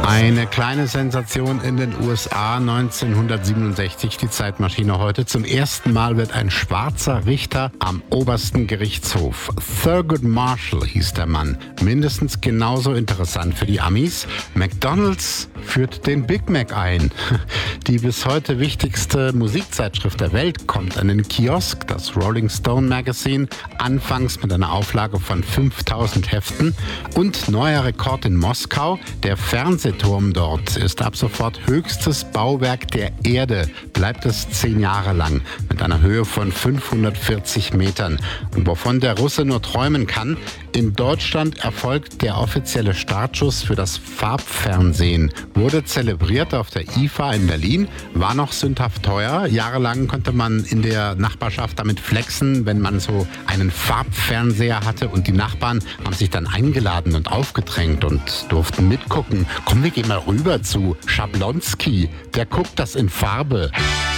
Eine kleine Sensation in den USA 1967, die Zeitmaschine heute. Zum ersten Mal wird ein schwarzer Richter am obersten Gerichtshof. Thurgood Marshall hieß der Mann. Mindestens genauso interessant für die Amis. McDonald's führt den Big Mac ein. Die bis heute wichtigste Musikzeitschrift der Welt kommt an den Kiosk, das Rolling Stone Magazine, anfangs mit einer Auflage von 5000 Heften. Und neuer Rekord in Moskau, der Fernsehturm dort ist ab sofort höchstes Bauwerk der Erde, bleibt es 10 Jahre lang, mit einer Höhe von 540 Metern. Und wovon der Russe nur träumen kann, in Deutschland erfolgt der offizielle Startschuss für das Farbfernsehen. Wurde zelebriert auf der IFA in Berlin, war noch sündhaft teuer. Jahrelang konnte man in der Nachbarschaft damit flexen, wenn man so einen Farbfernseher hatte, und die Nachbarn haben sich dann eingeladen und aufgedrängt und durften mitgucken. Komm, wir gehen mal rüber zu Schablonski, der guckt das in Farbe.